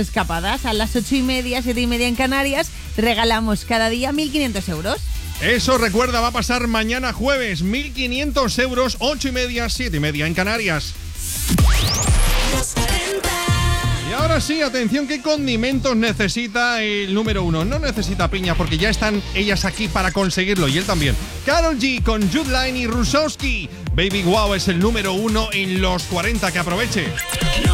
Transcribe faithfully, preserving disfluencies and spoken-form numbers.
escapadas. A las ocho y media, siete y media en Canarias, regalamos cada día mil quinientos euros. Eso, recuerda, va a pasar mañana jueves. mil quinientos euros, ocho y media, siete y media en Canarias. Y ahora sí, atención, ¿qué condimentos necesita el número uno? No necesita piña porque ya están ellas aquí para conseguirlo, y él también. Karol G con Jude Line y Rusowski. Baby Wow es el número uno en los cuarenta, que aproveche.